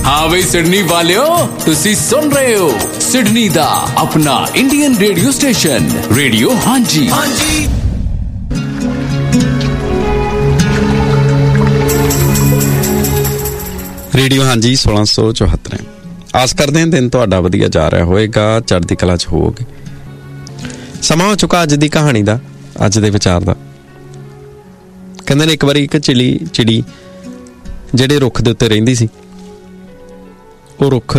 हाँ बई सिडनी वालियो, तुसी सुन रहे हो सिडनी दा अपना इंडियन रेडियो स्टेशन रेडियो हांजी। रेडियो हांजी 1674। आस करते हैं दिन तुहाडा वधिया जा रहा होएगा, चढ़दी कला च होवोगे। समा हो चुका अज दी कहानी दा, अज दे विचार दा। कहंदे ने एक बारी एक चिड़ी ਜਿਹੜੇ रुख ਦੇ ਉੱਤੇ ਰਹਿੰਦੀ ਸੀ, ਉਹ रुख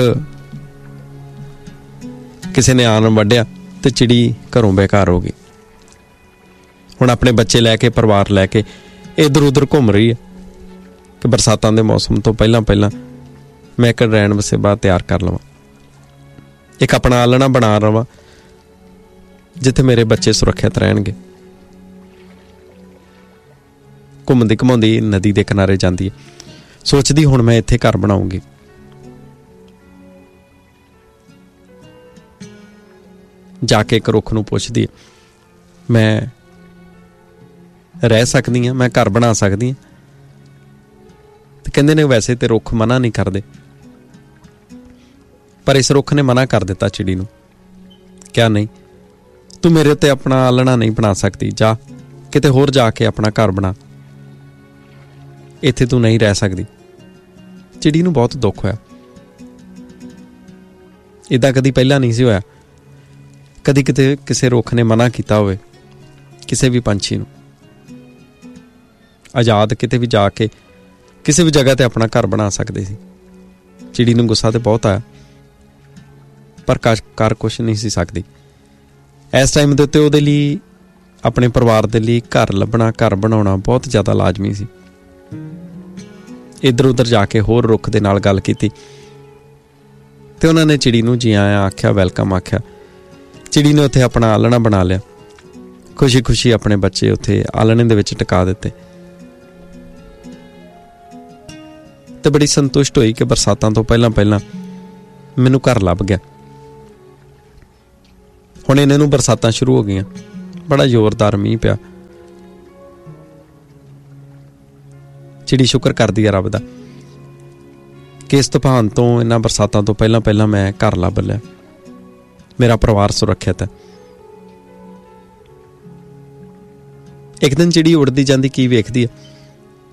ਕਿਸੇ ਨੇ ਆਣ ਵੱਢਿਆ ਤੇ चिड़ी ਘਰੋਂ ਬੇਕਾਰ ਹੋ ਗਈ। ਹੁਣ ਆਪਣੇ ਬੱਚੇ ਲੈ ਕੇ, ਪਰਿਵਾਰ ਲੈ ਕੇ ਇੱਧਰ ਉੱਧਰ ਘੁੰਮ ਰਹੀ ਹੈ ਕਿ ਬਰਸਾਤਾਂ ਦੇ ਮੌਸਮ ਤੋਂ ਪਹਿਲਾਂ ਮੈਂ ਇੱਕ ਰਹਿਣ ਵਸੇਬਾ ਤਿਆਰ ਕਰ ਲਵਾਂ, ਇੱਕ ਆਪਣਾ ਆਲਣਾ ਬਣਾ ਲਵਾਂ ਜਿੱਥੇ ਮੇਰੇ ਬੱਚੇ ਸੁਰੱਖਿਅਤ ਰਹਿਣਗੇ। ਘੁੰਮਦੀ ਘੁੰਮਾਉਂਦੀ ਨਦੀ ਦੇ ਕਿਨਾਰੇ ਜਾਂਦੀ ਹੈ, ਸੋਚਦੀ ਹੁਣ ਮੈਂ ਇੱਥੇ ਘਰ ਬਣਾਉਂਗੀ। ਜਾ ਕੇ ਇੱਕ ਰੁੱਖ ਨੂੰ ਪੁੱਛਦੀ ਹੈ, ਮੈਂ ਰਹਿ ਸਕਦੀ ਹਾਂ, ਮੈਂ ਘਰ ਬਣਾ ਸਕਦੀ ਹਾਂ? ਤੇ ਕਹਿੰਦੇ ਨੇ ਵੈਸੇ ਤੇ ਰੁੱਖ ਮਨਾ ਨਹੀਂ ਕਰਦੇ, ਪਰ ਇਸ ਰੁੱਖ ਨੇ ਮਨਾ ਕਰ ਦਿੱਤਾ ਚਿੜੀ ਨੂੰ। ਕਿਹਾ ਨਹੀਂ, ਤੂੰ ਮੇਰੇ ਉੱਤੇ ਆਪਣਾ ਆਲਣਾ ਨਹੀਂ ਬਣਾ ਸਕਦੀ, ਜਾ ਕਿਤੇ ਹੋਰ ਜਾ ਕੇ ਆਪਣਾ ਘਰ ਬਣਾ, ਇੱਥੇ ਤੂੰ ਨਹੀਂ ਰਹਿ ਸਕਦੀ। ਚਿੜੀ ਨੂੰ ਬਹੁਤ ਦੁੱਖ ਹੋਇਆ, ਇੱਦਾਂ ਕਦੀ ਪਹਿਲਾਂ ਨਹੀਂ ਸੀ ਹੋਇਆ। ਕਦੀ ਕਿਤੇ ਕਿਸੇ ਰੁੱਖ ਨੇ ਮਨਾ ਕੀਤਾ ਹੋਵੇ ਕਿਸੇ ਵੀ ਪੰਛੀ ਨੂੰ ਆਜ਼ਾਦ ਕਿਤੇ ਵੀ ਜਾ ਕੇ ਕਿਸੇ ਵੀ ਜਗ੍ਹਾ ਤੇ ਆਪਣਾ ਘਰ ਬਣਾ ਸਕਦੇ ਸੀ। ਚਿੜੀ ਨੂੰ ਗੁੱਸਾ ਤੇ ਬਹੁਤ ਆਇਆ, ਪਰ ਕਰ ਕੁਛ ਨਹੀਂ ਸੀ ਸਕਦੀ। ਇਸ ਟਾਈਮ ਦੇ ਉੱਤੇ ਉਹਦੇ ਲਈ, ਆਪਣੇ ਪਰਿਵਾਰ ਦੇ ਲਈ ਘਰ ਲੱਭਣਾ, ਘਰ ਬਣਾਉਣਾ ਬਹੁਤ ਜ਼ਿਆਦਾ ਲਾਜ਼ਮੀ ਸੀ। ਇੱਧਰ ਉੱਧਰ ਜਾ ਕੇ ਹੋਰ ਰੁੱਖ ਦੇ ਨਾਲ ਗੱਲ ਕੀਤੀ ਤੇ ਉਹਨਾਂ ਨੇ ਚਿੜੀ ਨੂੰ ਜੀ ਆਇਆਂ ਆਖਿਆ, ਵੈਲਕਮ ਆਖਿਆ। ਚਿੜੀ ਨੇ ਉੱਥੇ ਆਪਣਾ ਆਲਣਾ ਬਣਾ ਲਿਆ, ਖੁਸ਼ੀ ਖੁਸ਼ੀ ਆਪਣੇ ਬੱਚੇ ਉੱਥੇ ਆਲਣੇ ਦੇ ਵਿੱਚ ਟਿਕਾ ਦਿੱਤੇ ਤੇ ਬੜੀ ਸੰਤੁਸ਼ਟ ਹੋਈ ਕਿ ਬਰਸਾਤਾਂ ਤੋਂ ਪਹਿਲਾਂ ਮੈਨੂੰ ਘਰ ਲੱਭ ਗਿਆ। ਹੁਣ ਇਹਨਾਂ ਨੂੰ ਬਰਸਾਤਾਂ ਸ਼ੁਰੂ ਹੋ ਗਈਆਂ, ਬੜਾ ਜ਼ੋਰਦਾਰ ਮੀਂਹ ਪਿਆ। ਚਿੜੀ ਸ਼ੁਕਰ ਕਰਦੀ ਆ ਰੱਬ ਦਾ ਕਿ ਇਸ ਤੂਫਾਨ ਤੋਂ, ਇਹਨਾਂ ਬਰਸਾਤਾਂ ਤੋਂ ਪਹਿਲਾਂ ਮੈਂ ਘਰ ਲੱਭ ਲਿਆ, ਮੇਰਾ ਪਰਿਵਾਰ ਸੁਰੱਖਿਅਤ ਹੈ। ਇੱਕ ਦਿਨ ਚਿੜੀ ਉੜਦੀ ਜਾਂਦੀ ਕੀ ਵੇਖਦੀ ਹੈ,